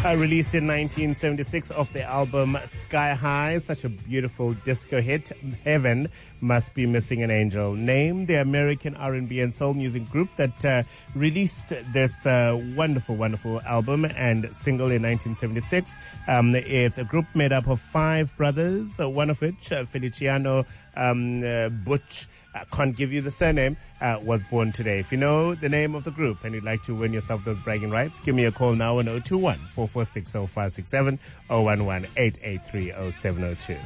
Released in 1976 off the album Sky High, such a beautiful disco hit. Heaven Must Be Missing an Angel. Named the American R&B and soul music group that released this wonderful album and single in 1976. It's a group made up of 5 brothers, one of which, Feliciano Butch, can't give you the surname, was born today. If you know the name of the group and you'd like to win yourself those bragging rights, give me a call now on 021-446-0567, 011-883-0702.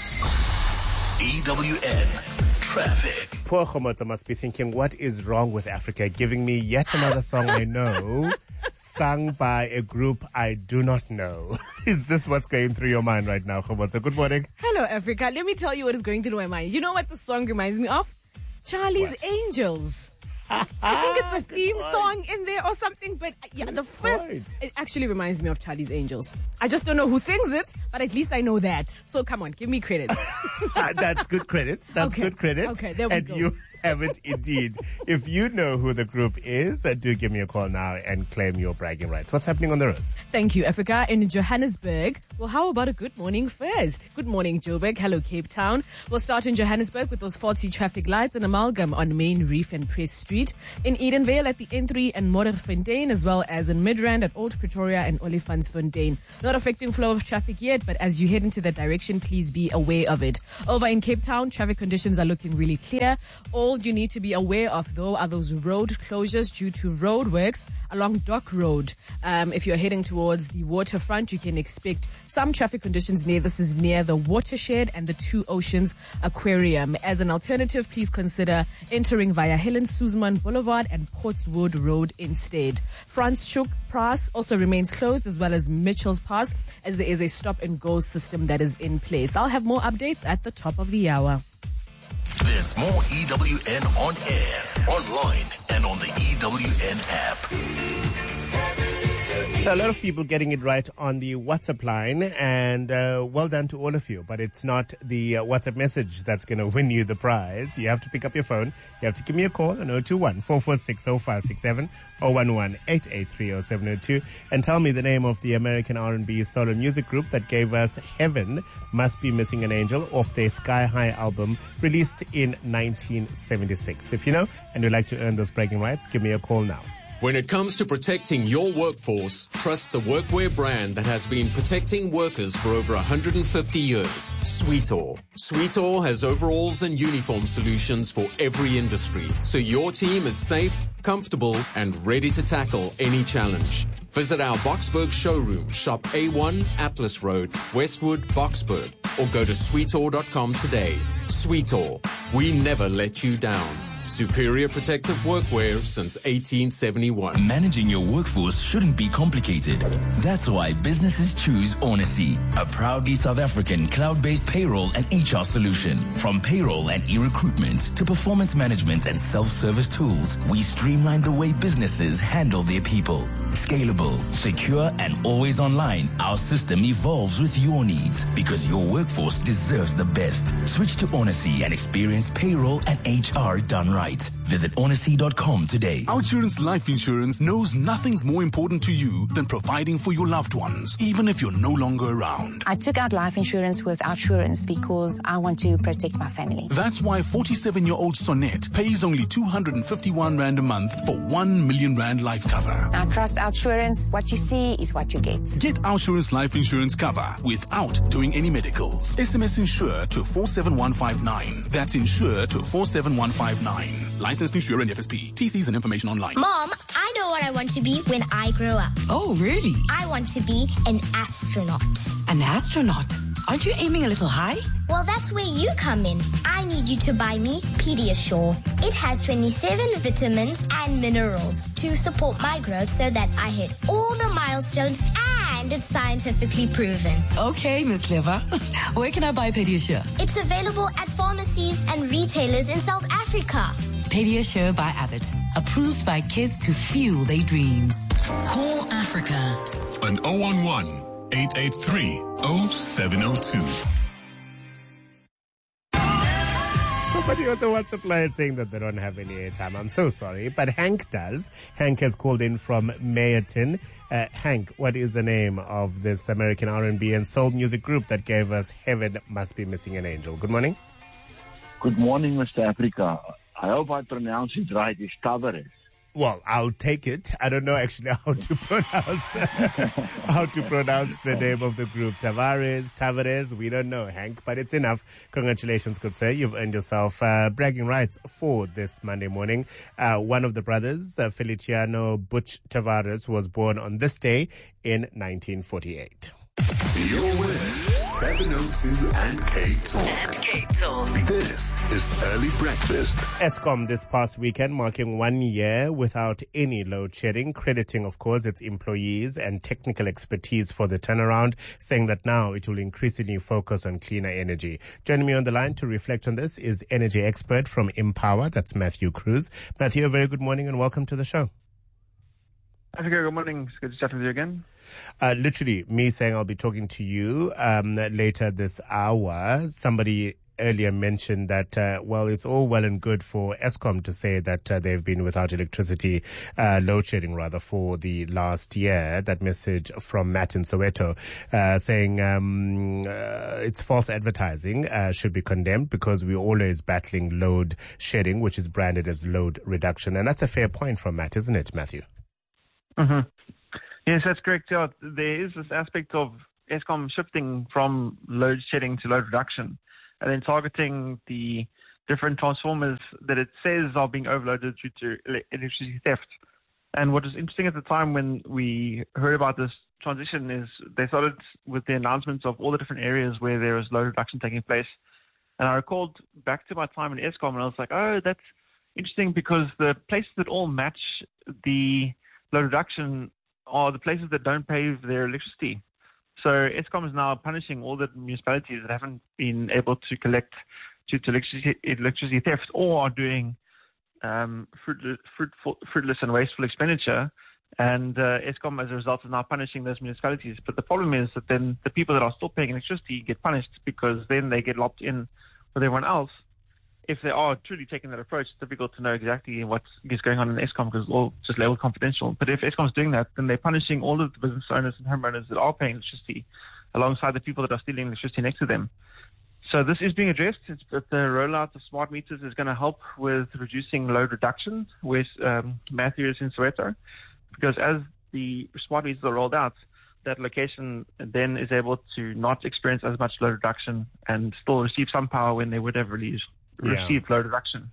EWN Traffic. Poor Khomoto must be thinking, what is wrong with Africa? Giving me yet another song I know, sung by a group I do not know. Is this what's going through your mind right now, Khomoto? Good morning. Hello, Africa. Let me tell you what is going through my mind. You know what the song reminds me of? Charlie's Angels. I think it's a theme song in there or something, but yeah, it actually reminds me of Charlie's Angels. I just don't know who sings it, but at least I know that. So come on, give me credit. That's good credit. That's good credit. Okay, there we go. And you have it indeed. If you know who the group is, do give me a call now and claim your bragging rights. What's happening on the roads? Thank you, Africa. In Johannesburg, well, how about a good morning first? Good morning, Joburg. Hello, Cape Town. We'll start in Johannesburg with those faulty traffic lights and amalgam on Main Reef and Press Street. In Edenvale at the N3 and Modderfontein, as well as in Midrand at Old Pretoria and Olifantsfontein. Not affecting flow of traffic yet, but as you head into that direction, please be aware of it. Over in Cape Town, traffic conditions are looking really clear. All you need to be aware of, though, are those road closures due to road works along Dock Road. If you're heading towards the waterfront, you can expect some traffic conditions near. This is near the Watershed and the Two Oceans Aquarium. As an alternative, please consider entering via Helen Suzman Boulevard and Portswood Road instead. Franschhoek Pass also remains closed, as well as Mitchell's Pass, as there is a stop-and-go system that is in place. I'll have more updates at the top of the hour. There's more EWN on air, online, and on the EWN app. So a lot of people getting it right on the WhatsApp line, and well done to all of you. But it's not the WhatsApp message that's going to win you the prize. You have to pick up your phone. You have to give me a call on 021-446-0567, 011-883-0702, and tell me the name of the American R&B solo music group that gave us Heaven Must Be Missing an Angel off their Sky High album released in 1976. If you know and you'd like to earn those bragging rights, give me a call now. When it comes to protecting your workforce, trust the workwear brand that has been protecting workers for over 150 years, Sweetall. Sweetall has overalls and uniform solutions for every industry, so your team is safe, comfortable, and ready to tackle any challenge. Visit our Boksburg showroom, shop A1 Atlas Road, Westwood, Boksburg, or go to sweetall.com today. Sweetall, we never let you down. Superior protective workwear since 1871. Managing your workforce shouldn't be complicated. That's why businesses choose Onacy, a proudly South African cloud-based payroll and HR solution. From payroll and e-recruitment to performance management and self-service tools, we streamline the way businesses handle their people. Scalable, secure, and always online, our system evolves with your needs because your workforce deserves the best. Switch to Onacy and experience payroll and HR done right. Visit Onacy.com today. Outsurance Life Insurance knows nothing's more important to you than providing for your loved ones, even if you're no longer around. I took out life insurance with Outsurance because I want to protect my family. That's why 47-year-old Sonette pays only 251 Rand a month for 1 million Rand life cover. I trust Outsurance. What you see is what you get. Get Outsurance Life Insurance cover without doing any medicals. SMS insure to 47159. That's insure to 47159. Licensed insurer and FSP. TCs and information online. Mom, I know what I want to be when I grow up. Oh, really? I want to be an astronaut. An astronaut? Aren't you aiming a little high? Well, that's where you come in. I need you to buy me Pediasure. It has 27 vitamins and minerals to support my growth so that I hit all the milestones, and it's scientifically proven. Okay, Miss Clever. Where can I buy Pediasure? It's available at pharmacies and retailers in South Africa. Pediasure by Abbott. Approved by kids to fuel their dreams. Call Africa on 011-883-0702. Somebody on the WhatsApp line saying that they don't have any airtime. I'm so sorry, but Hank does. Hank has called in from Mayerton. Hank, what is the name of this American R&B and soul music group that gave us Heaven Must Be Missing an Angel? Good morning. Good morning, Mr. Africa. I hope I pronounce it right. It's Tavares. Well, I'll take it. I don't know actually how to pronounce the name of the group. Tavares, we don't know, Hank, but it's enough. Congratulations, good sir. You've earned yourself bragging rights for this Monday morning. One of the brothers, Feliciano Butch Tavares, was born on this day in 1948. You're with 702 and K Talk. This is Early Breakfast. Eskom this past weekend marking 1 year without any load shedding, crediting, of course, its employees and technical expertise for the turnaround, saying that now it will increasingly focus on cleaner energy. Joining me on the line to reflect on this is energy expert from Empower, that's Matthew Cruz. Matthew, a very good morning and welcome to the show. Africa, good morning. It's good to chat with you again. Literally, me saying I'll be talking to you later this hour. Somebody earlier mentioned that, it's all well and good for Eskom to say that they've been without electricity, load shedding rather, for the last year. That message from Matt in Soweto saying it's false advertising, should be condemned because we're always battling load shedding, which is branded as load reduction. And that's a fair point from Matt, isn't it, Matthew? Mm-hmm. Yes, that's correct. Yeah, there is this aspect of Eskom shifting from load shedding to load reduction and then targeting the different transformers that it says are being overloaded due to electricity theft. And what was interesting at the time when we heard about this transition is they started with the announcements of all the different areas where there was load reduction taking place. And I recalled back to my time in Eskom and I was like, oh, that's interesting because the places that all match the load reduction are the places that don't pay their electricity. So Eskom is now punishing all the municipalities that haven't been able to collect due to electricity theft or are doing fruitless and wasteful expenditure. And Eskom, as a result, is now punishing those municipalities. But the problem is that then the people that are still paying electricity get punished because then they get locked in with everyone else. If they are truly taking that approach, it's difficult to know exactly what is going on in Eskom because it's all just labeled confidential. But if Eskom is doing that, then they're punishing all of the business owners and homeowners that are paying electricity alongside the people that are stealing electricity next to them. So this is being addressed. The rollout of smart meters is going to help with reducing load reduction, where Matthew is in Soweto, because as the smart meters are rolled out, that location then is able to not experience as much load reduction and still receive some power when they would have received load reduction.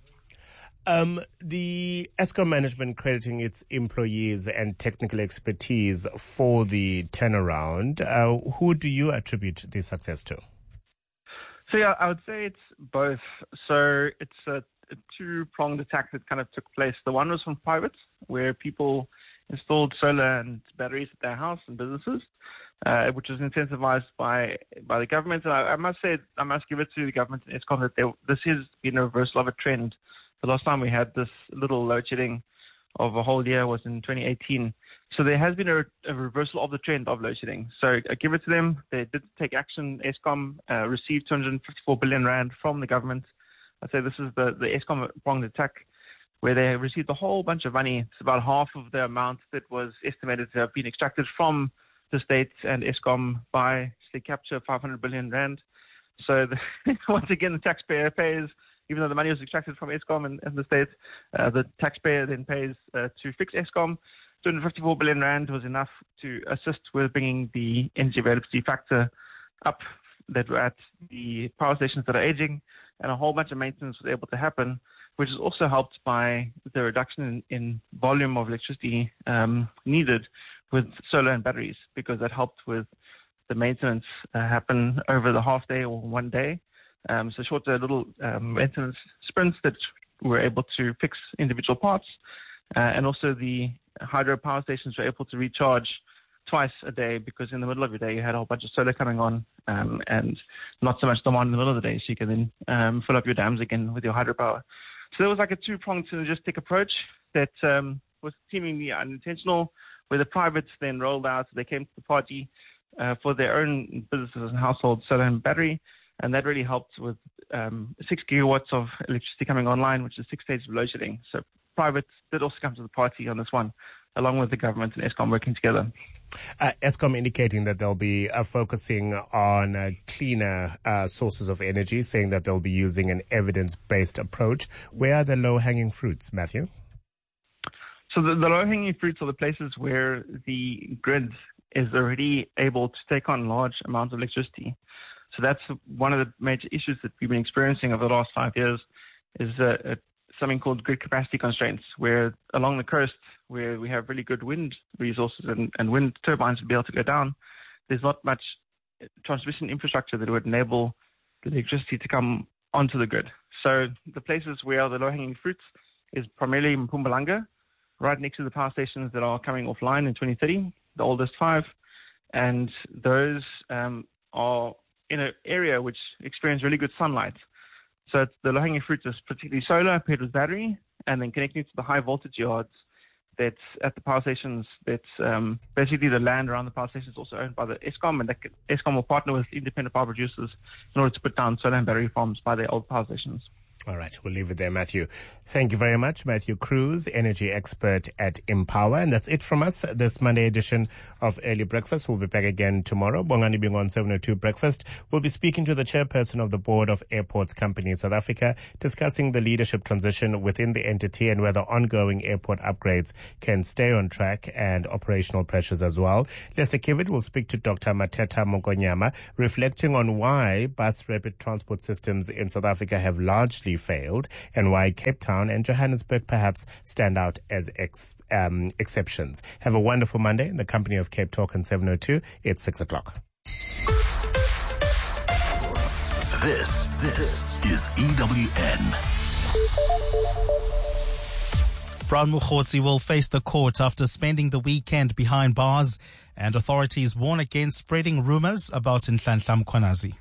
The Eskom management crediting its employees and technical expertise for the turnaround. Who do you attribute this success to? So yeah, I would say it's both. So it's a two-pronged attack that kind of took place. The one was from private, where people installed solar and batteries at their house and businesses, which was incentivized by the government. And I must give it to the government and Eskom that this has been a reversal of a trend. The last time we had this little load shedding of a whole year was in 2018. So there has been a reversal of the trend of load shedding. So I give it to them. They did take action. Eskom received 254 billion rand from the government. I'd say this is the Eskom pronged attack, where they received a whole bunch of money. It's about half of the amount that was estimated to have been extracted from the state and Eskom by state capture, 500 billion rand. So once again, the taxpayer pays, even though the money was extracted from Eskom and the state, the taxpayer then pays to fix Eskom. 254 billion rand was enough to assist with bringing the energy availability factor up that were at the power stations that are aging, and a whole bunch of maintenance was able to happen, which is also helped by the reduction in volume of electricity needed with solar and batteries, because that helped with the maintenance happen over the half day or 1 day. So shorter little maintenance sprints that were able to fix individual parts. And also the hydro power stations were able to recharge twice a day, because in the middle of your day you had a whole bunch of solar coming on and not so much demand in the middle of the day, so you can then fill up your dams again with your hydropower. So there was like a two-pronged synergistic approach that was seemingly unintentional, where the privates then rolled out. They came to the party for their own businesses and households, solar and battery, And that really helped with 6 gigawatts of electricity coming online, which is 6 stages of load shedding. So private did also come to the party on this one, along with the government and Eskom working together. Eskom indicating that they'll be focusing on cleaner sources of energy, saying that they'll be using an evidence-based approach. Where are the low-hanging fruits, Matthew? So the low-hanging fruits are the places where the grid is already able to take on large amounts of electricity. So that's one of the major issues that we've been experiencing over the last 5 years, is something called grid capacity constraints, where along the coast, where we have really good wind resources and wind turbines to be able to go down, there's not much transmission infrastructure that would enable the electricity to come onto the grid. So the places where the low-hanging fruits is primarily Mpumalanga, right next to the power stations that are coming offline in 2030, the oldest 5, and those are in an area which experience really good sunlight. So the low-hanging fruit is particularly solar paired with battery, and then connecting to the high voltage yards that's at the power stations. That's basically the land around the power stations also owned by the Eskom, and Eskom will partner with independent power producers in order to put down solar and battery farms by their old power stations. All right, we'll leave it there, Matthew. Thank you very much, Matthew Cruz, energy expert at Empower. And that's it from us, this Monday edition of Early Breakfast. We'll be back again tomorrow. Bongani being on 702 Breakfast. We'll be speaking to the chairperson of the Board of Airports Company South Africa, discussing the leadership transition within the entity and whether ongoing airport upgrades can stay on track and operational pressures as well. Lester Kivitt will speak to Dr. Mateta Mokonyama, reflecting on why bus rapid transport systems in South Africa have largely failed and why Cape Town and Johannesburg perhaps stand out as exceptions. Have a wonderful Monday in the company of Cape Talk and 702. It's 6 o'clock. This is EWN. Brown Mokgotsi will face the court after spending the weekend behind bars, and authorities warn against spreading rumors about Nhlanhla Mkhwanazi.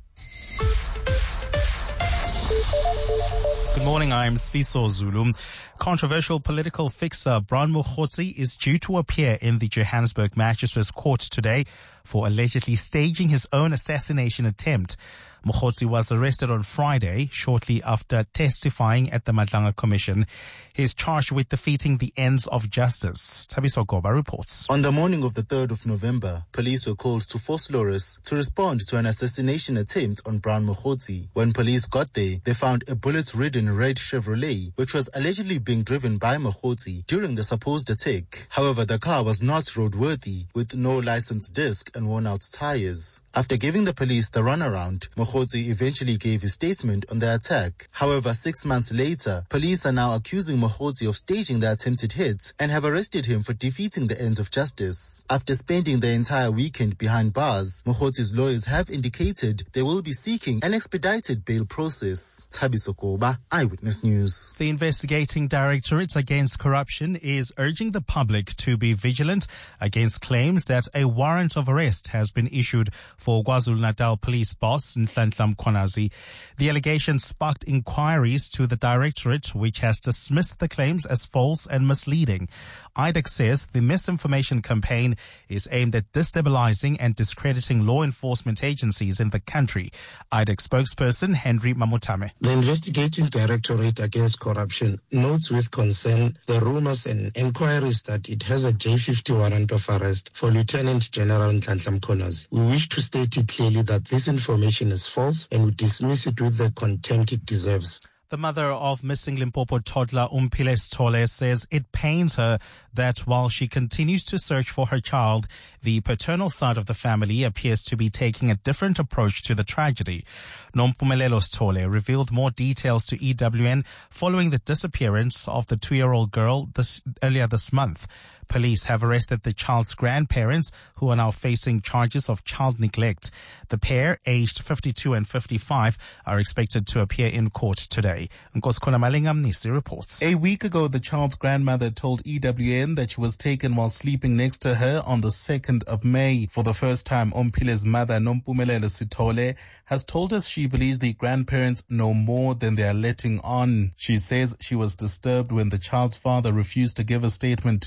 Good morning, I'm Sfiso Zulu. Controversial political fixer Brown Mokgotsi is due to appear in the Johannesburg Magistrates Court today for allegedly staging his own assassination attempt. Mokgotsi was arrested on Friday, shortly after testifying at the Madlanga Commission. He is charged with defeating the ends of justice. Tabiso Goba reports. On the morning of the 3rd of November, police were called to Vosloorus to respond to an assassination attempt on Brown Mokgotsi. When police got there, they found a bullet-ridden red Chevrolet, which was allegedly being driven by Mokgotsi during the supposed attack. However, the car was not roadworthy, with no licensed disc and worn-out tires. After giving the police the runaround, Mokgotsi eventually gave his statement on the attack. However, 6 months later, police are now accusing Mokgotsi of staging the attempted hit and have arrested him for defeating the ends of justice. After spending the entire weekend behind bars, Mokgotsi's lawyers have indicated they will be seeking an expedited bail process. Thabiso Koba, Eyewitness News. The Investigating Directorate Against Corruption is urging the public to be vigilant against claims that a warrant of arrest has been issued for KwaZulu-Natal police boss Nhlanhla Mkhwanazi. The allegation sparked inquiries to the Directorate, which has dismissed the claims as false and misleading. IDEC says the misinformation campaign is aimed at destabilizing and discrediting law enforcement agencies in the country. IDEC spokesperson Henry Mamutame. The Investigating Directorate Against Corruption notes with concern the rumors and inquiries that it has a J50 warrant of arrest for Lieutenant General Nhlanhla Mkhwanazi. We wish to state it clearly that this information is false and we dismiss it with the contempt it deserves. The mother of missing Limpopo toddler Umphile Sithole says it pains her that while she continues to search for her child, the paternal side of the family appears to be taking a different approach to the tragedy. Nompumelelo Sithole revealed more details to EWN following the disappearance of the 2-year-old girl earlier this month. Police have arrested the child's grandparents, who are now facing charges of child neglect. The pair, aged 52 and 55, are expected to appear in court today. Nkoskona Malingam Nisi reports. A week ago, the child's grandmother told EWN that she was taken while sleeping next to her on the 2nd of May. For the first time, Omphile's mother, Nompumelelo Sithole, has told us she believes the grandparents know more than they are letting on. She says she was disturbed when the child's father refused to give a statement to police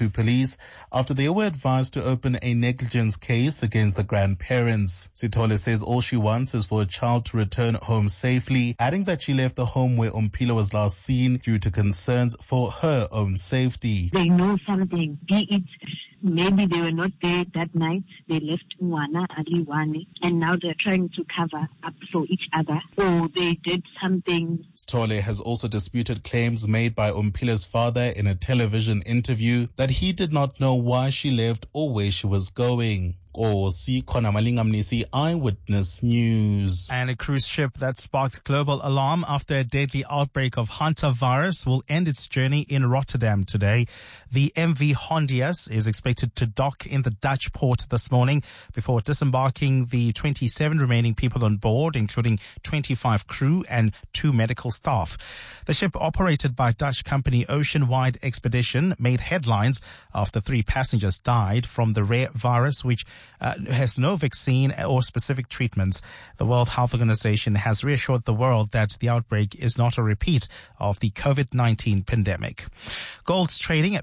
police after they were advised to open a negligence case against the grandparents. Sithole says all she wants is for a child to return home safely, adding that she left the home where Umphile was last seen due to concerns for her own safety. They know something, be it maybe they were not there that night, they left Mwana Aliwane, and now they're trying to cover up for each other, or they did something. Sithole has also disputed claims made by Umphile's father in a television interview that he did not know why she left or where she was going. Eyewitness News. And a cruise ship that sparked global alarm after a deadly outbreak of hantavirus will end its journey in Rotterdam today. The MV Hondius is expected to dock in the Dutch port this morning before disembarking the 27 remaining people on board, including 25 crew and 2 medical staff. The ship, operated by Dutch company Oceanwide Expedition, made headlines after 3 passengers died from the rare virus, which has no vaccine or specific treatments. The World Health Organization has reassured the world that the outbreak is not a repeat of the COVID-19 pandemic. Gold's trading at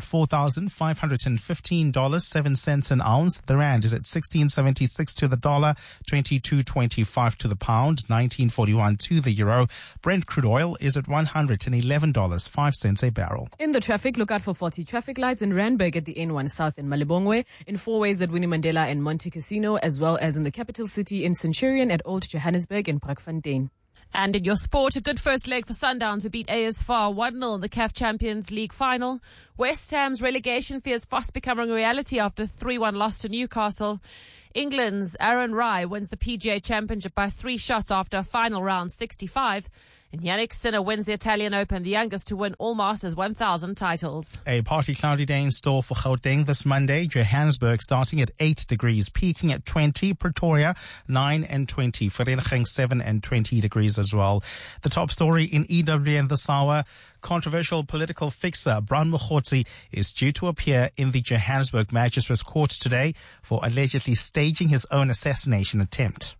$4,515.07 an ounce. The rand is at 16.76 to the dollar, 22.25 to the pound, 19.41 to the euro. Brent crude oil is at $111.05 a barrel. In the traffic, look out for faulty traffic lights in Randburg at the N1 South in Malibongwe, in Fourways at Winnie Mandela and Monte Casino, as well as in the capital city in Centurion at Old Johannesburg and Brakfontein. And in your sport, a good first leg for Sundowns, who beat AS FAR 1-0 in the CAF Champions League final. West Ham's relegation fears fast becoming a reality after 3-1 loss to Newcastle. England's Aaron Rai wins the PGA Championship by 3 shots after a final round 65. And Yannick Sinner wins the Italian Open, the youngest to win all Masters 1000 titles. A partly cloudy day in store for Gauteng this Monday. Johannesburg starting at 8 degrees, peaking at 20. Pretoria 9 and 20. Vereeniging 7 and 20 degrees as well. The top story in EWN this hour. Controversial political fixer Brown Mokhotsi is due to appear in the Johannesburg Magistrates Court today for allegedly staging his own assassination attempt.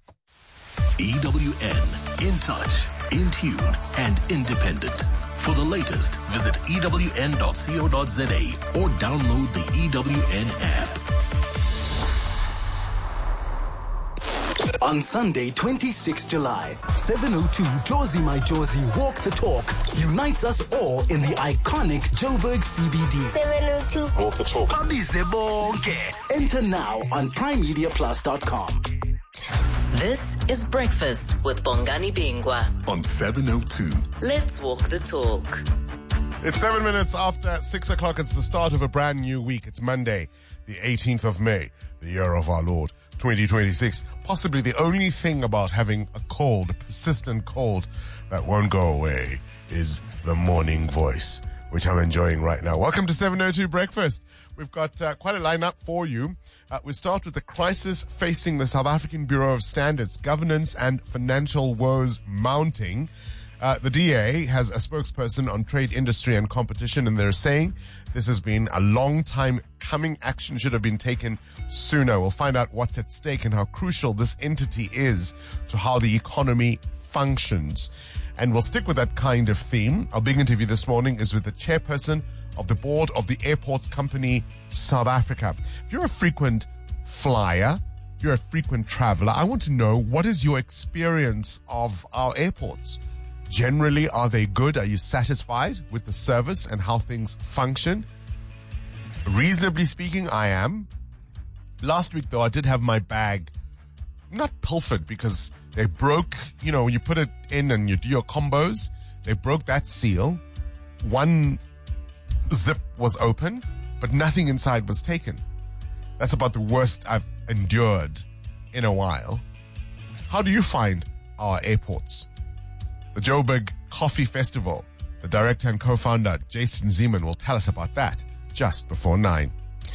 EWN, in touch, in tune, and independent. For the latest, visit ewn.co.za or download the EWN app. On Sunday, 26 July, 7:02 Jozi My Jozi Walk the Talk unites us all in the iconic Joburg CBD. 7:02 Walk the Talk. Abize bonke. Enter now on primemediaplus.com. This is Breakfast with Bongani Bingwa on 702. Let's walk the talk. It's 7 minutes after 6 o'clock. It's the start of a brand new week. It's Monday, the 18th of May, the year of our Lord, 2026. Possibly the only thing about having a cold, a persistent cold that won't go away is the morning voice, which I'm enjoying right now. Welcome to 702 Breakfast. We've got quite a lineup for you. We start with the crisis facing the South African Bureau of Standards, governance and financial woes mounting. The DA has a spokesperson on trade, industry and competition, and they're saying this has been a long time coming. Action should have been taken sooner. We'll find out what's at stake and how crucial this entity is to how the economy functions. And we'll stick with that kind of theme. Our big interview this morning is with the chairperson of the board of the Airports Company South Africa. If you're a frequent flyer, if you're a frequent traveler, I want to know, what is your experience of our airports? Generally, are they good? Are you satisfied with the service and how things function? Reasonably speaking, I am. Last week, though, I did have my bag not pilfered because they broke, when you put it in and you do your combos, they broke that seal. One zip was open, but nothing inside was taken. That's about the worst I've endured in a while. How do you find our airports? The Joburg Coffee Festival, the director and co-founder Jason Zeman will tell us about that just before 9.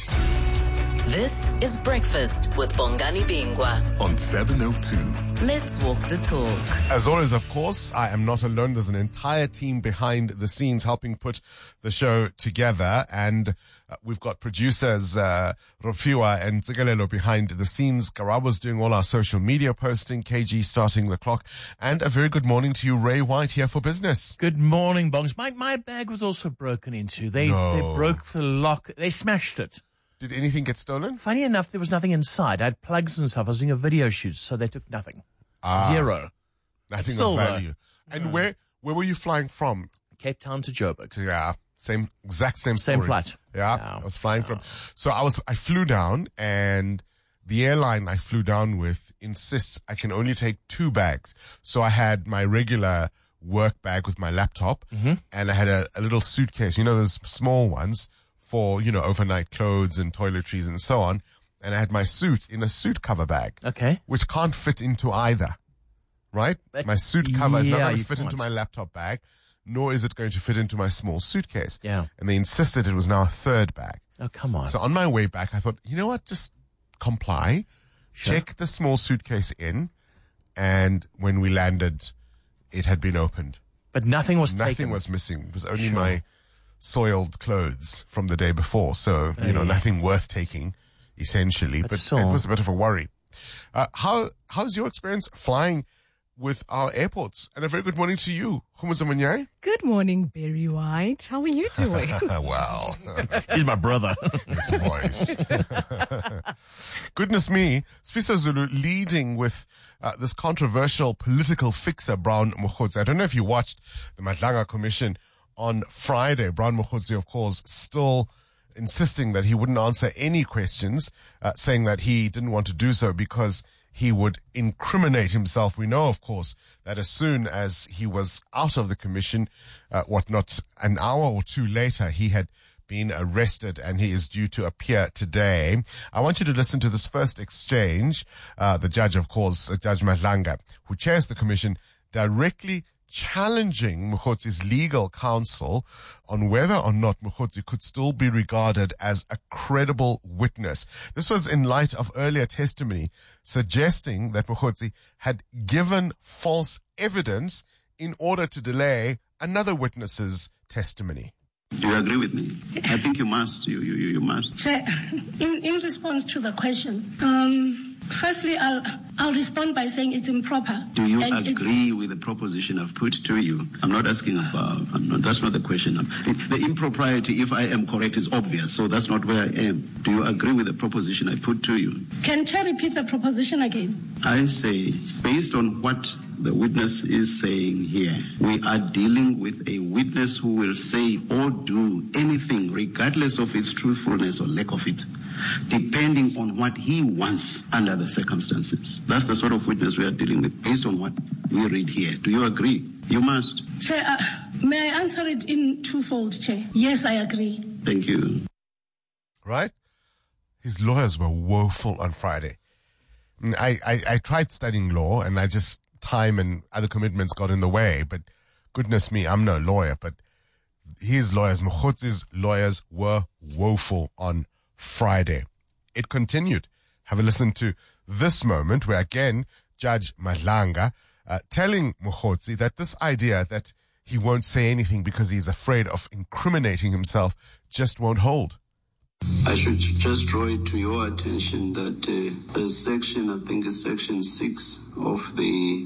This is Breakfast with Bongani Bingwa on 702. Let's walk the talk. As always, of course, I am not alone. There's an entire team behind the scenes helping put the show together. And we've got producers Rofiwa and Tsigalelo behind the scenes. Garabo's doing all our social media posting. KG starting the clock. And a very good morning to you, Ray White, here for business. Good morning, Bongs. My bag was also broken into. They broke the lock. They smashed it. Did anything get stolen? Funny enough, there was nothing inside. I had plugs and stuff. I was doing a video shoot, so they took nothing. Zero. Nothing of value. And where were you flying from? Cape Town to Joburg. Yeah. Exact same Same flight. Yeah. I was flying from. So I flew down, and the airline I flew down with insists I can only take 2 bags. So I had my regular work bag with my laptop, and I had a little suitcase, those small ones for, overnight clothes and toiletries and so on. And I had my suit in a suit cover bag. Okay. Which can't fit into either. Right? My suit cover is not going to fit can't. into my laptop bag, nor is it going to fit into my small suitcase. Yeah. And they insisted it was now a 3rd bag. Oh, come on. So on my way back, I thought, you know what? Just comply. Sure. Check the small suitcase in. And when we landed, it had been opened. But nothing was taken. Nothing was missing. It was only my soiled clothes from the day before. So, nothing worth taking, essentially. But it was a bit of a worry. How's your experience flying with our airports? And a very good morning to you, Khumuza Munyai. Good morning, Barry White. How are you doing? Well, he's my brother. This voice. Goodness me, Sfisa Zulu leading with this controversial political fixer, Brown Mokhotsi. I don't know if you watched the Madlanga Commission on Friday. Brown Mokhotsi, of course, still insisting that he wouldn't answer any questions, saying that he didn't want to do so because he would incriminate himself. We know, of course, that as soon as he was out of the commission, not an hour or 2 later, he had been arrested and he is due to appear today. I want you to listen to this first exchange. The judge, of course, Judge Madlanga, who chairs the commission, directly challenging Mokhotsi's legal counsel on whether or not Mokhotsi could still be regarded as a credible witness. This was in light of earlier testimony suggesting that Mokhotsi had given false evidence in order to delay another witness's testimony. Do you agree with me? I think you must. You must. Chair, in response to the question, firstly, I'll respond by saying it's improper. Do you agree with the proposition I've put to you? I'm not asking about. That's not the question. The impropriety, if I am correct, is obvious. So that's not where I am. Do you agree with the proposition I put to you? Can Chair repeat the proposition again? I say, based on what the witness is saying here, we are dealing with a witness who will say or do anything, regardless of its truthfulness or lack of it, depending on what he wants under the circumstances. That's the sort of witness we are dealing with, based on what we read here. Do you agree? You must. Chair, may I answer it in twofold, Chair? Yes, I agree. Thank you. Right? His lawyers were woeful on Friday. I tried studying law, and time and other commitments got in the way, but goodness me, I'm no lawyer, but his lawyers, Mokhotsi's lawyers, were woeful on Friday. It continued. Have a listen to this moment where, again, Judge Madlanga telling Mokhotsi that this idea that he won't say anything because he's afraid of incriminating himself just won't hold. I should just draw it to your attention that there's section, I think it's section 6 of the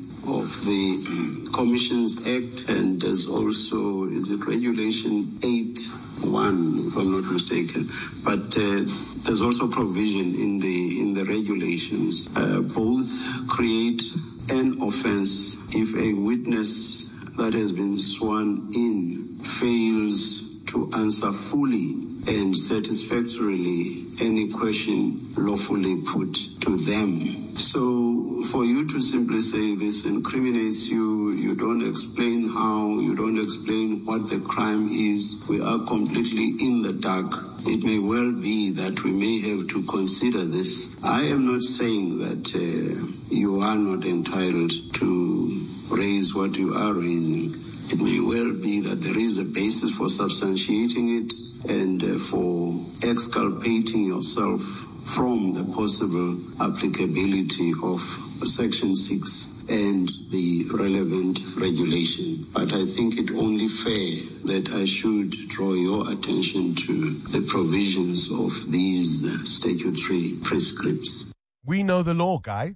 Commissions Act, and there's also, is it regulation 8.1, if I'm not mistaken, but there's also provision in the regulations. Both create an offense if a witness that has been sworn in fails to answer fully and satisfactorily any question lawfully put to them. So for you to simply say this incriminates you, you don't explain how, you don't explain what the crime is, we are completely in the dark. It may well be that we may have to consider this. I am not saying that you are not entitled to raise what you are raising. It may well be that there is a basis for substantiating it and for exculpating yourself from the possible applicability of Section 6 and the relevant regulation. But I think it only fair that I should draw your attention to the provisions of these statutory prescripts. We know the law, Guy.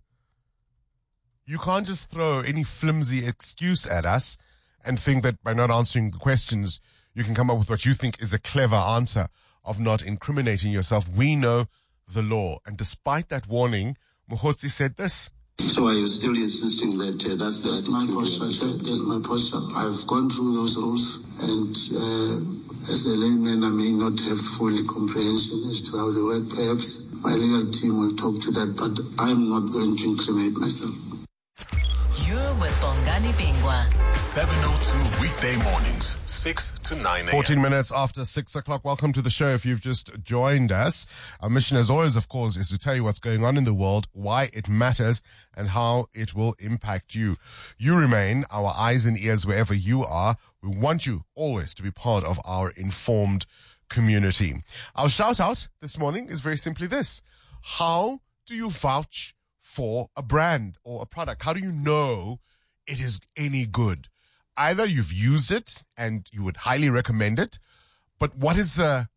You can't just throw any flimsy excuse at us and think that by not answering the questions, you can come up with what you think is a clever answer of not incriminating yourself. We know the law. And despite that warning, Mokhotsi said this. So are you still insisting that that's my posture? That's my posture. I've gone through those rules, and as a layman, I may not have full comprehension as to how they work. Perhaps my legal team will talk to that, but I'm not going to incriminate myself. You're with Bongani Bingwa. 7:02 weekday mornings, 6 to 9 a.m. 14 minutes after 6 o'clock. Welcome to the show. If you've just joined us, our mission as always, of course, is to tell you what's going on in the world, why it matters, and how it will impact you. You remain our eyes and ears wherever you are. We want you always to be part of our informed community. Our shout out this morning is very simply this. How do you vouch for a brand or a product? How do you know it is any good? Either you've used it and you would highly recommend it, but what is that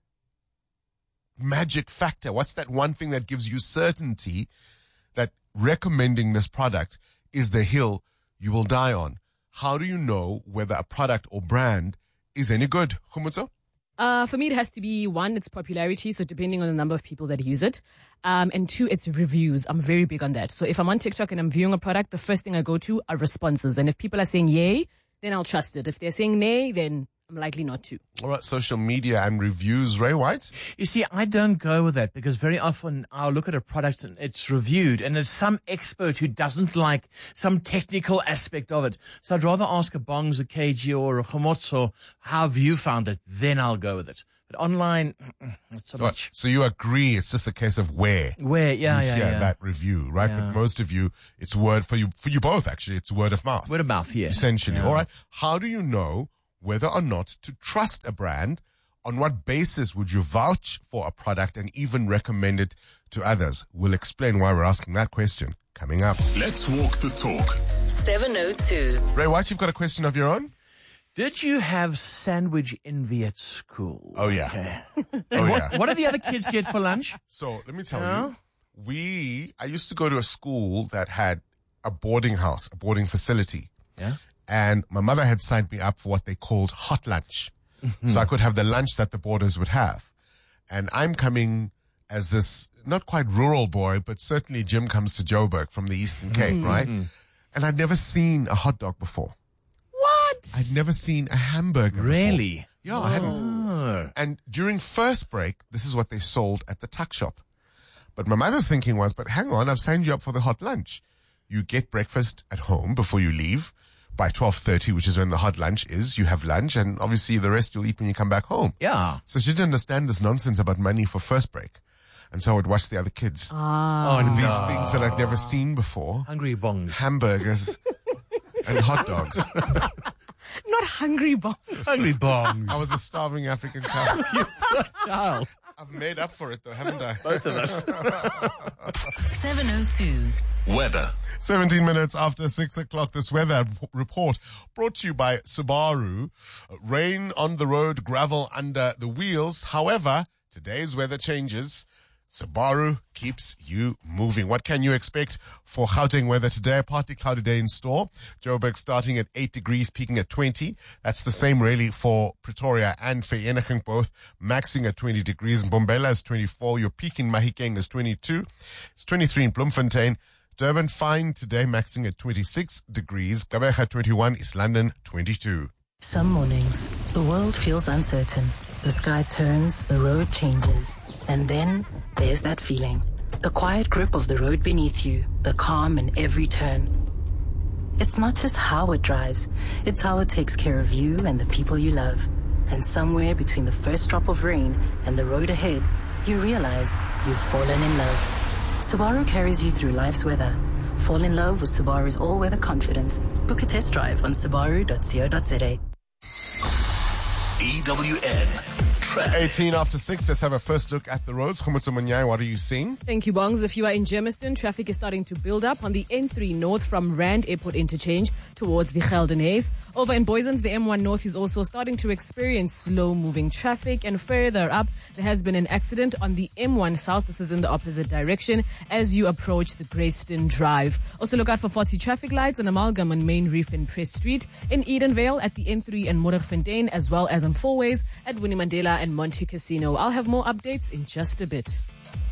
magic factor? What's that one thing that gives you certainty that recommending this product is the hill you will die on? How do you know whether a product or brand is any good? Khumutso? For me, it has to be, one, its popularity, so depending on the number of people that use it. And two, its reviews. I'm very big on that. So if I'm on TikTok and I'm viewing a product, the first thing I go to are responses. And if people are saying yay, then I'll trust it. If they're saying nay, then I'm likely not to. All right, social media and reviews. Ray White? You see, I don't go with that because very often I'll look at a product and it's reviewed and it's some expert who doesn't like some technical aspect of it. So I'd rather ask a Bongs, a KG or a Khomotso, how have you found it? Then I'll go with it. But online, not so much. So you agree it's just a case of where yeah, you hear that review, right? Yeah. But most of you, it's word for you both actually. It's word of mouth. Word of mouth, yeah. Essentially. Yeah. All right. How do you know whether or not to trust a brand? On what basis would you vouch for a product and even recommend it to others? We'll explain why we're asking that question coming up. Let's walk the talk. 7:02. Ray White, you've got a question of your own? Did you have sandwich envy at school? Oh, yeah. Okay. What do the other kids get for lunch? So let me tell you, I used to go to a school that had a boarding house, a boarding facility. Yeah. And my mother had signed me up for what they called hot lunch. So I could have the lunch that the boarders would have. And I'm coming as this not quite rural boy, but certainly Jim comes to Joburg from the Eastern Cape, right? And I'd never seen a hot dog before. What? I'd never seen a hamburger Really? before. Yeah, I hadn't. And during first break, this is what they sold at the tuck shop. But my mother's thinking was, but hang on, I've signed you up for the hot lunch. You get breakfast at home before you leave. By 12:30, which is when the hot lunch is, you have lunch, and obviously the rest you'll eat when you come back home. Yeah. So she didn't understand this nonsense about money for first break. And so I would watch the other kids. Ah. And these things that I'd never seen before. Hungry bongs. Hamburgers and hot dogs. Not hungry bongs. Hungry bongs. I was a starving African child. You poor child. I've made up for it though, haven't I? Both of us. 7:02. Weather. 17 minutes after 6 o'clock, this weather report brought to you by Subaru. Rain on the road, gravel under the wheels. However, today's weather changes. Subaru keeps you moving. What can you expect for Gauteng weather today? Partly cloudy day in store. Joburg starting at 8 degrees, peaking at 20. That's the same really for Pretoria and Vereeniging, both maxing at 20 degrees. Mbombela is 24. Your peak in Mahikeng is 22. It's 23 in Bloemfontein. Durban fine today, maxing at 26 degrees. Gqeberha 21, East London 22. Some mornings, the world feels uncertain. The sky turns, the road changes. And then there's that feeling. The quiet grip of the road beneath you, the calm in every turn. It's not just how it drives, it's how it takes care of you and the people you love. And somewhere between the first drop of rain and the road ahead, you realize you've fallen in love. Subaru carries you through life's weather. Fall in love with Subaru's all-weather confidence. Book a test drive on subaru.co.za. EWN. 18 after 6. Let's have a first look at the roads. Khumutso Munyai, what are you seeing? Thank you, Bongs. If you are in Germiston, traffic is starting to build up on the N3 North from Rand Airport Interchange towards the Gelden Haze. Over in Boysens, the M1 North is also starting to experience slow-moving traffic. And further up, there has been an accident on the M1 South. This is in the opposite direction as you approach the Greyston Drive. Also look out for 40 traffic lights and amalgam on Main Reef and Press Street. In Edenvale at the N3 and Moederfontein, as well as on Fourways at Winnie Mandela and and Monte Casino. I'll have more updates in just a bit.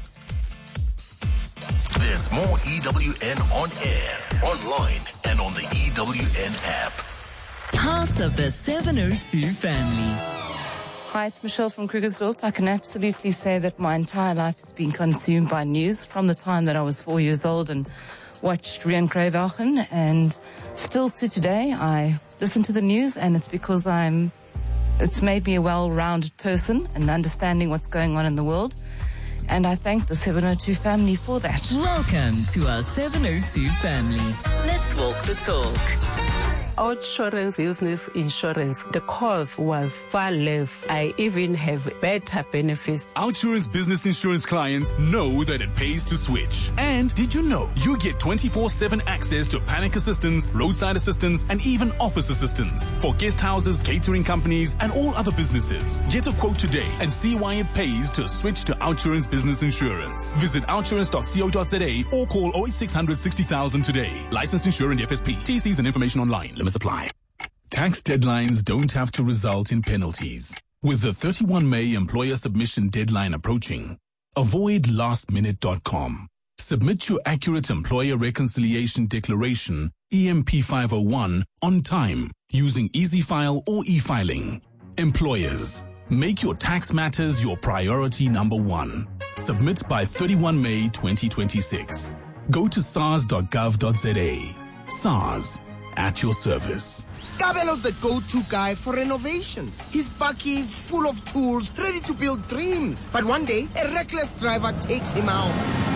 There's more EWN on air, online, and on the EWN app. Part of the 702 family. Hi, it's Michelle from Krugersdorp. I can absolutely say that my entire life has been consumed by news from the time that I was 4 years old and watched Rian Kruiwagen, and still to today I listen to the news, and it's because it's made me a well-rounded person and understanding what's going on in the world. And I thank the 702 family for that. Welcome to our 702 family. Let's walk the talk. Outsurance business insurance, the cost was far less. I even have better benefits. Outsurance business insurance clients know that it pays to switch. And did you know you get 24/7 access to panic assistance, roadside assistance, and even office assistance for guest houses, catering companies, and all other businesses. Get a quote today and see why it pays to switch to Outsurance business insurance. Visit outsurance.co.za or call 08600 60,000 today. Licensed insurer and FSP. TCs and information online. Apply. Tax deadlines don't have to result in penalties. With the 31 May employer submission deadline approaching, avoid lastminute.com. Submit your accurate employer reconciliation declaration, EMP 501, on time using EasyFile or e-filing. Employers, make your tax matters your priority number one. Submit by 31 May 2026. Go to sars.gov.za. SARS. At your service. Kabelo's the go-to guy for renovations. His bakkie is full of tools, ready to build dreams. But one day, a reckless driver takes him out.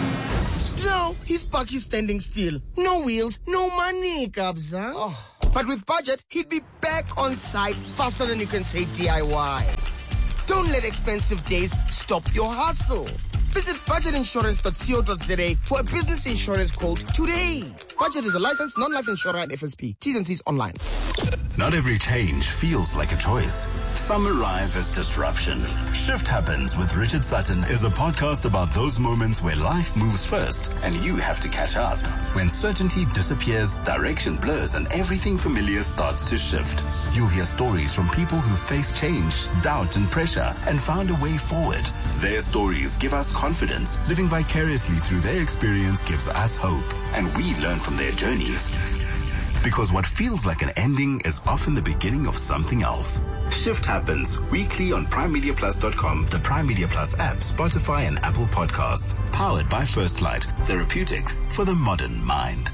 Now, his bakkie's standing still. No wheels, no money, Kabza. Oh. But with budget, he'd be back on site faster than you can say DIY. Don't let expensive days stop your hustle. Visit budgetinsurance.co.za for a business insurance quote today. Budget is a licensed non-life insurer and FSP. T's and C's online. Not every change feels like a choice. Some arrive as disruption. Shift Happens with Richard Sutton is a podcast about those moments where life moves first and you have to catch up. When certainty disappears, direction blurs, and everything familiar starts to shift. You'll hear stories from people who faced change, doubt, and pressure and found a way forward. Their stories give us confidence. Living vicariously through their experience gives us hope, and we learn from their journeys. Because what feels like an ending is often the beginning of something else. Shift Happens weekly on PrimeMediaPlus.com, the Prime Media Plus app, Spotify, and Apple Podcasts. Powered by First Light, therapeutics for the modern mind.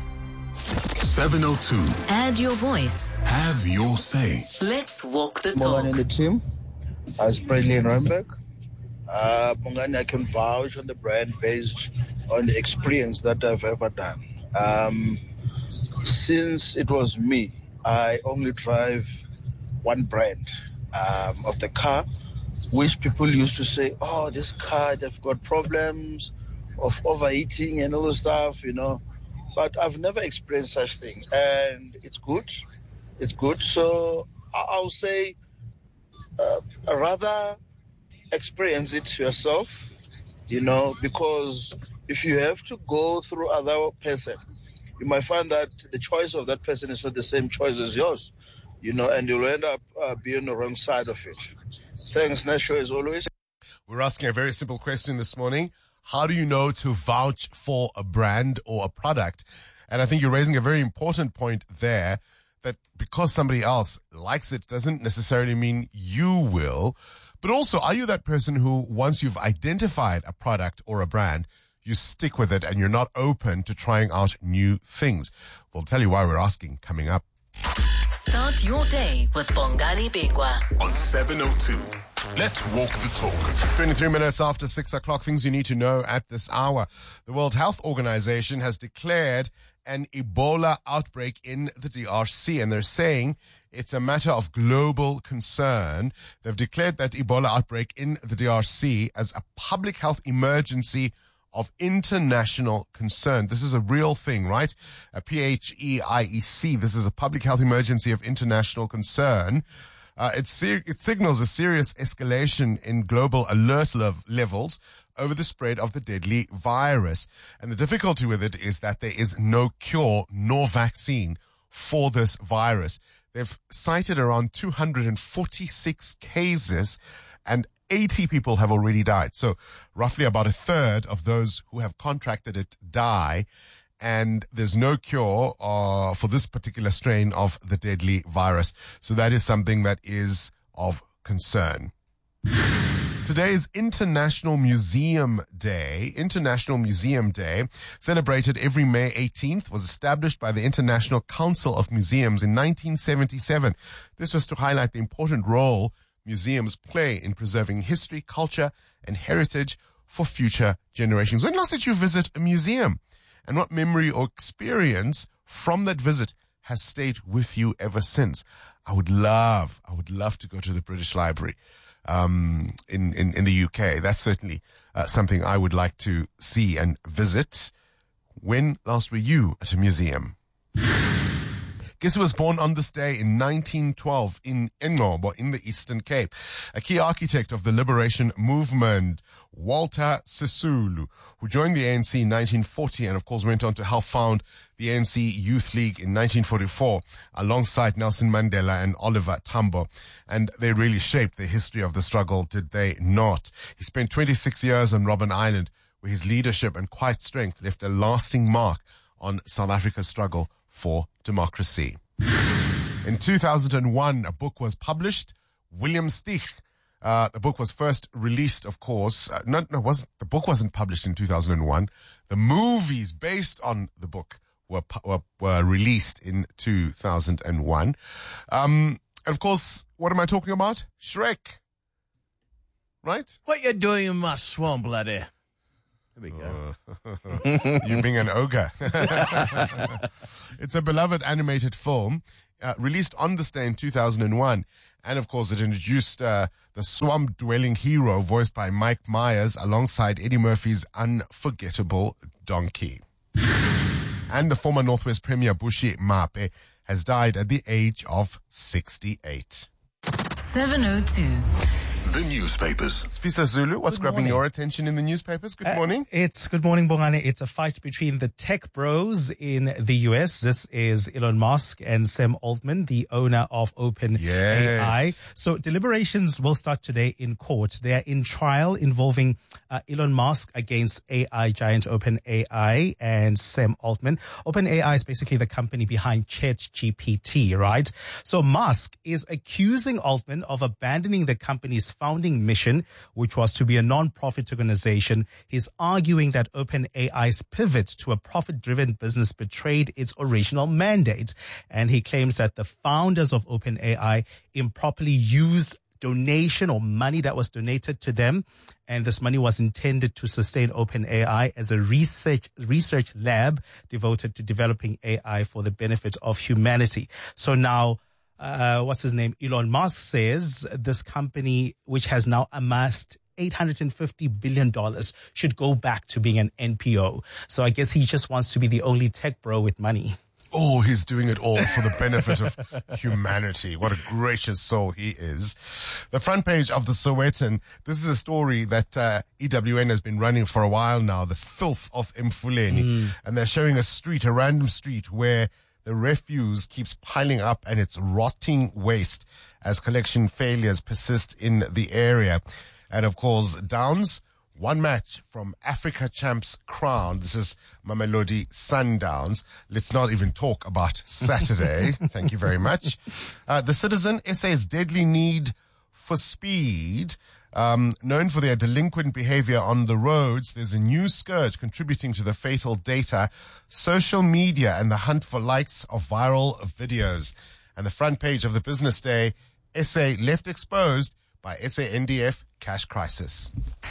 702. Add your voice. Have your say. Let's walk the Morning talk. in the team. As Bradley in Rembek. Bongani, I can vouch on the brand based on the experience that I've ever done. Since it was me, I only drive one brand of the car, which people used to say, oh, this car, they've got problems of overheating and all the stuff, you know. But I've never experienced such things, and it's good. It's good. So I'll say rather experience it yourself, you know, because if you have to go through other person, you might find that the choice of that person is not the same choice as yours, you know, and you'll end up being on the wrong side of it. Thanks, Nesho, as always. We're asking a very simple question this morning. How do you know to vouch for a brand or a product? And I think you're raising a very important point there, that because somebody else likes it doesn't necessarily mean you will. But also, are you that person who, once you've identified a product or a brand, you stick with it and you're not open to trying out new things? We'll tell you why we're asking coming up. Start your day with Bongani Begwa on 702. Let's walk the talk. It's 23 minutes after 6 o'clock. Things you need to know at this hour. The World Health Organization has declared an Ebola outbreak in the DRC, and they're saying it's a matter of global concern. They've declared that Ebola outbreak in the DRC as a public health emergency of international concern. This is a real thing, right? A PHEIEC. This is a public health emergency of international concern. It signals a serious escalation in global alert levels over the spread of the deadly virus. And the difficulty with it is that there is no cure nor vaccine for this virus. They've cited around 246 cases, and 80 people have already died. So roughly about a third of those who have contracted it die. And there's no cure for this particular strain of the deadly virus. So that is something that is of concern. Today is International Museum Day. International Museum Day, celebrated every May 18th, was established by the International Council of Museums in 1977. This was to highlight the important role museums play in preserving history, culture, and heritage for future generations. When last did you visit a museum? And what memory or experience from that visit has stayed with you ever since? I would love to go to the British Library in the UK. That's certainly something I would like to see and visit. When last were you at a museum? Guess who was born on this day in 1912 in Engcobo in the Eastern Cape? A key architect of the liberation movement, Walter Sisulu, who joined the ANC in 1940 and of course went on to help found the ANC Youth League in 1944 alongside Nelson Mandela and Oliver Tambo. And they really shaped the history of the struggle, did they not? He spent 26 years on Robben Island, where his leadership and quiet strength left a lasting mark on South Africa's struggle for democracy. In 2001, a book was published, William Stich. The book was first released, of course. The book wasn't published in 2001. The movies based on the book were released in 2001. And of course, what am I talking about? Shrek. Right? What you doing in my swamp, laddie? There we go. You being an ogre. It's a beloved animated film released on this day in 2001. And of course, it introduced the swamp-dwelling hero voiced by Mike Myers alongside Eddie Murphy's unforgettable donkey. And the former Northwest Premier Bushi Mape has died at the age of 68. 702. The newspapers. Sfisa Zulu, what's grabbing your attention in the newspapers? Good morning. Good morning, Bongani. It's a fight between the tech bros in the US. This is Elon Musk and Sam Altman, the owner of OpenAI. Yes. So deliberations will start today in court. They are in trial involving Elon Musk against AI giant OpenAI and Sam Altman. OpenAI is basically the company behind ChatGPT, right? So Musk is accusing Altman of abandoning the company's founding mission, which was to be a non-profit organization. He's arguing that OpenAI's pivot to a profit-driven business betrayed its original mandate. And he claims that the founders of OpenAI improperly used donation or money that was donated to them. And this money was intended to sustain OpenAI as a research lab devoted to developing AI for the benefit of humanity. So now, what's his name? Elon Musk says this company, which has now amassed $850 billion, should go back to being an NPO. So I guess he just wants to be the only tech bro with money. Oh, he's doing it all for the benefit of humanity. What a gracious soul he is. The front page of the Sowetan, this is a story that EWN has been running for a while now, the filth of Mfuleni. And they're showing a random street where the refuse keeps piling up and it's rotting waste as collection failures persist in the area. And of course, Downs, one match from Africa Champs crown. This is Mamelodi Sundowns. Let's not even talk about Saturday. Thank you very much. The Citizen, SA's deadly need for speed. Known for their delinquent behavior on the roads, there's a new scourge contributing to the fatal data, social media and the hunt for likes of viral videos. And the front page of the Business Day, SA left exposed by SANDF cash crisis.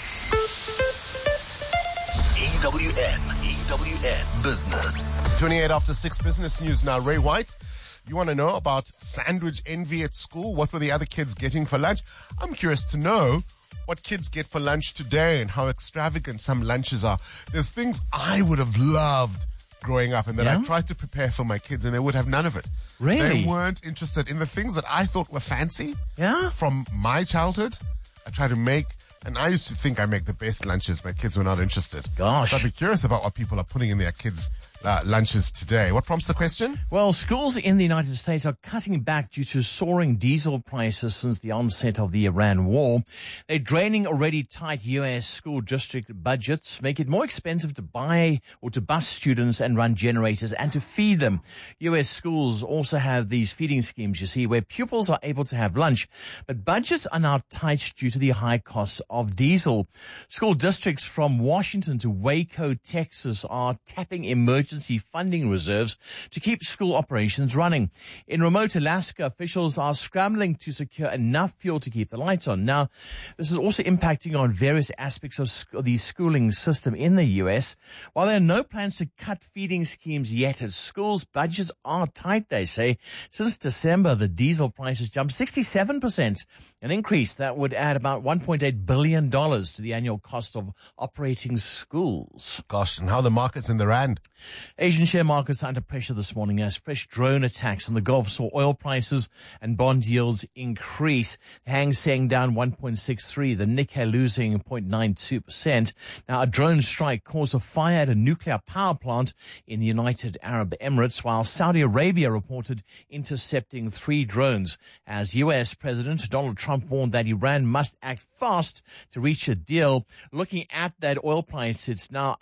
EWN Business. 28 after 6 business news now. Ray White, you want to know about sandwich envy at school? What were the other kids getting for lunch? I'm curious to know what kids get for lunch today and how extravagant some lunches are. There's things I would have loved growing up and that I tried to prepare for my kids and they would have none of it. Really? They weren't interested in the things that I thought were fancy. Yeah? From my childhood. I tried to make And I used to think I make the best lunches. My kids were not interested. Gosh. So I'd be curious about what people are putting in their kids' lunches today. What prompts the question? Well, schools in the United States are cutting back due to soaring diesel prices since the onset of the Iran war. They're draining already tight U.S. school district budgets, make it more expensive to buy or to bus students and run generators and to feed them. U.S. schools also have these feeding schemes, you see, where pupils are able to have lunch, but budgets are now tight due to the high costs of diesel. School districts from Washington to Waco, Texas are tapping emergency funding reserves to keep school operations running. In remote Alaska, officials are scrambling to secure enough fuel to keep the lights on. Now, this is also impacting on various aspects of the schooling system in the U.S. While there are no plans to cut feeding schemes yet at schools, budgets are tight, they say. Since December, the diesel prices jumped 67%, an increase that would add about $1.8 billion to the annual cost of operating schools. Gosh, and how the markets in the rand? Asian share markets under pressure this morning as fresh drone attacks in the Gulf saw oil prices and bond yields increase. The Hang Seng down 1.63%, the Nikkei losing 0.92%. Now, a drone strike caused a fire at a nuclear power plant in the United Arab Emirates, while Saudi Arabia reported intercepting 3 drones, as U.S. President Donald Trump warned that Iran must act fast to reach a deal. Looking at that oil price, it's now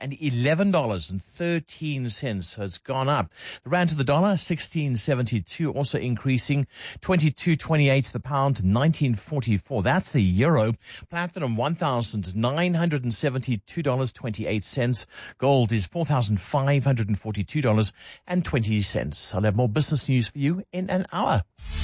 $111.13, so it's gone up. The rand to the dollar, 16.72, also increasing 22.28 to the pound, 19.44. That's the euro. Platinum, $1,972.28. Gold is $4,542.20. I'll have more business news for you in an hour.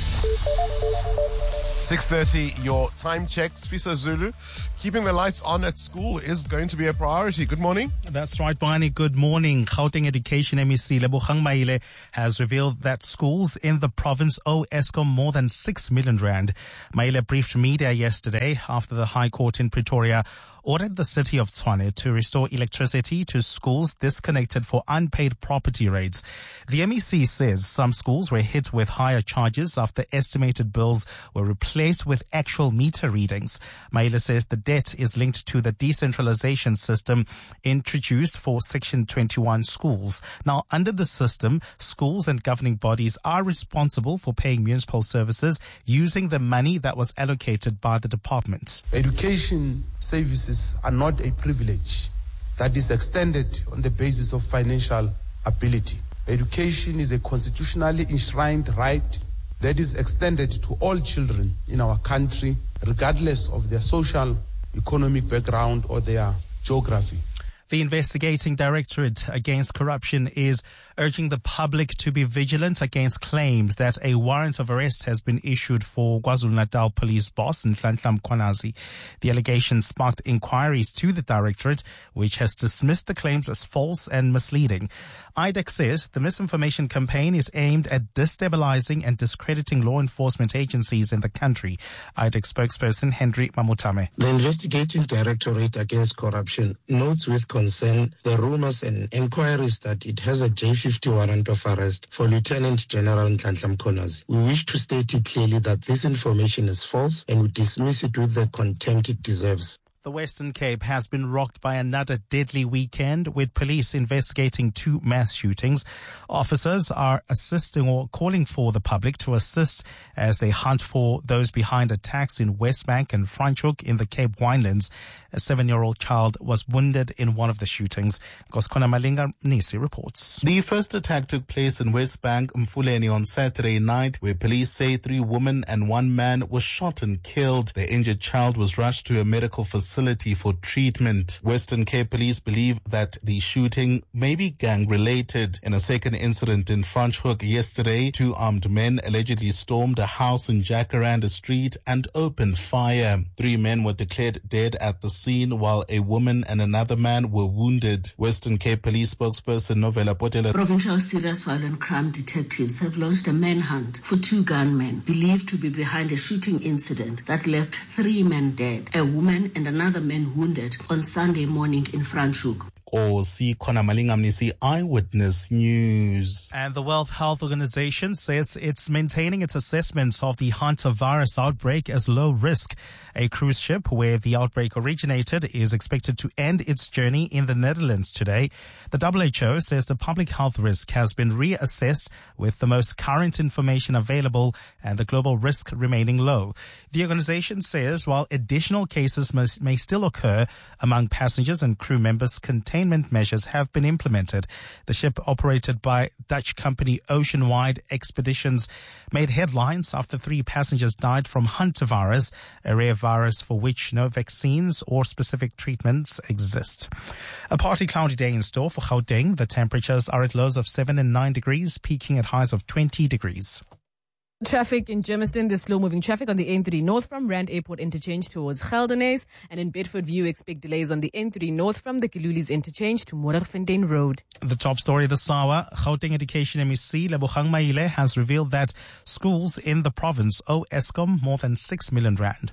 6:30, your time checks. Fisa Zulu, keeping the lights on at school is going to be a priority. Good morning. That's right, Barney. Good morning. Gauteng Education MEC Lebogang Maile has revealed that schools in the province owe Eskom more than 6 million rand. Maile briefed media yesterday after the High Court in Pretoria ordered the city of Tshwane to restore electricity to schools disconnected for unpaid property rates. The MEC says some schools were hit with higher charges after estimated bills were replaced with actual meter readings. Maile says the debt is linked to the decentralization system introduced for Section 21 schools. Now, under the system, schools and governing bodies are responsible for paying municipal services using the money that was allocated by the department. Education services are not a privilege that is extended on the basis of financial ability. Education is a constitutionally enshrined right that is extended to all children in our country, regardless of their social, economic background or their geography. The investigating Directorate Against Corruption is urging the public to be vigilant against claims that a warrant of arrest has been issued for KwaZulu-Natal police boss Nhlanhla Mkhwanazi. The allegation sparked inquiries to the Directorate, which has dismissed the claims as false and misleading. IDEC says the misinformation campaign is aimed at destabilizing and discrediting law enforcement agencies in the country. IDEC spokesperson Henry Mamutame. The Investigating Directorate Against Corruption notes with concern the rumors and inquiries that it has a J50 warrant of arrest for Lieutenant General Nhlanhla Mkhwanazi. We wish to state it clearly that this information is false and we dismiss it with the contempt it deserves. The Western Cape has been rocked by another deadly weekend, with police investigating 2 mass shootings. Officers are assisting or calling for the public to assist as they hunt for those behind attacks in Westbank and Franschhoek in the Cape Winelands. A 7-year-old child was wounded in one of the shootings. Koskona Malinga Nisi reports. The first attack took place in Westbank, Mfuleni, on Saturday night, where police say 3 women and 1 man were shot and killed. The injured child was rushed to a medical facility for treatment. Western Cape police believe that the shooting may be gang-related. In a second incident in Franschhoek yesterday, 2 armed men allegedly stormed a house in Jacaranda Street and opened fire. 3 men were declared dead at the scene, while a woman and another man were wounded. Western Cape police spokesperson Novela Potela. Provincial Serious Violent Crime detectives have launched a manhunt for 2 gunmen believed to be behind a shooting incident that left 3 men dead, a woman and another man wounded on Sunday morning in Franschhoek. Kosi Khona Malingamnisi, Eyewitness News. And the World Health Organization says it's maintaining its assessment of the hantavirus outbreak as low risk. A cruise ship where the outbreak originated is expected to end its journey in the Netherlands today. The WHO says the public health risk has been reassessed with the most current information available and the global risk remaining low. The organization says while additional cases may still occur among passengers and crew members, containment measures have been implemented. The ship, operated by Dutch company Oceanwide Expeditions, made headlines after 3 passengers died from hantavirus, a rare virus for which no vaccines or specific treatments exist. A partly cloudy day in store for Gauteng. The temperatures are at lows of 7 and 9 degrees, peaking at highs of 20 degrees. Traffic in Germiston, there's slow-moving traffic on the N3 North from Rand Airport interchange towards Geldenhuys. And in Bedford View, expect delays on the N3 North from the Kilulis interchange to Moerfontein Road. The top story this hour, Gauteng Education MEC Lebogang Maile has revealed that schools in the province owe Eskom more than 6 million rand.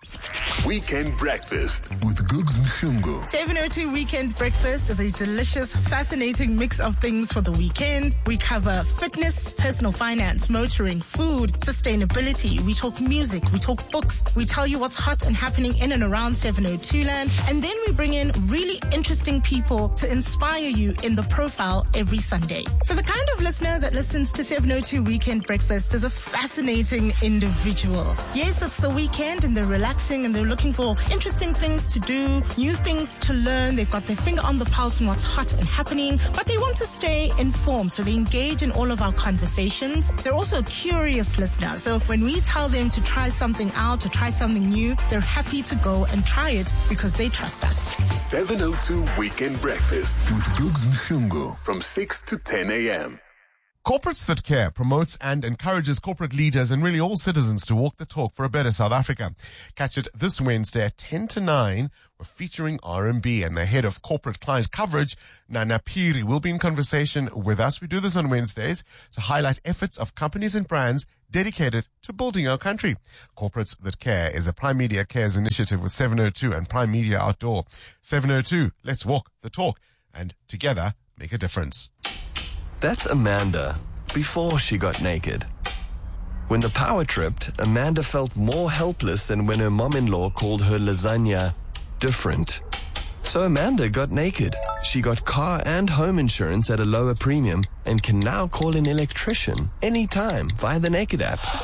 Weekend Breakfast with Googs Mshungu. 702 Weekend Breakfast is a delicious, fascinating mix of things for the weekend. We cover fitness, personal finance, motoring, food, sustainability. We talk music, we talk books. We tell you what's hot and happening in and around 702 land. And then we bring in really interesting people to inspire you in the profile every Sunday. So the kind of listener that listens to 702 Weekend Breakfast is a fascinating individual. Yes, it's the weekend and they're relaxing and they're looking for interesting things to do, new things to learn. They've got their finger on the pulse on what's hot and happening, but they want to stay informed, so they engage in all of our conversations. They're also a curious listener, so when we tell them to try something out or try something new, they're happy to go and try it because they trust us. 702 Weekend Breakfast with Googs Mshungu from 6 to 10 a.m. Corporates That Care promotes and encourages corporate leaders and really all citizens to walk the talk for a better South Africa. Catch it this Wednesday at 10 to 9. We're featuring RMB, and the head of corporate client coverage, Nana Piri, will be in conversation with us. We do this on Wednesdays to highlight efforts of companies and brands dedicated to building our country. Corporates That Care is a Prime Media Cares initiative with 702 and Prime Media Outdoor. 702, let's walk the talk and together make a difference. That's Amanda, before she got naked. When the power tripped, Amanda felt more helpless than when her mom-in-law called her lasagna different. So Amanda got naked. She got car and home insurance at a lower premium and can now call an electrician anytime via the Naked app.